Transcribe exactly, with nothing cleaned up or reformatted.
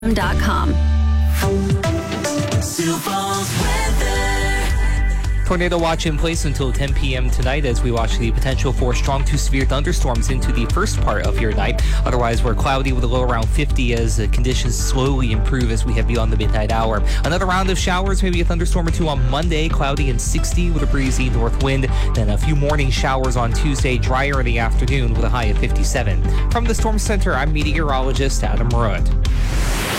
dot com. Tornado watch in place until ten p.m. tonight as we watch the potential for strong to severe thunderstorms into the first part of your night. Otherwise, we're cloudy with a low around fifty as the conditions slowly improve as we head beyond the midnight hour. Another round of showers, maybe a thunderstorm or two on Monday, cloudy and sixty with a breezy north wind. Then a few morning showers on Tuesday, drier in the afternoon with a high of fifty-seven. From the Storm Center, I'm meteorologist Adam Rudd.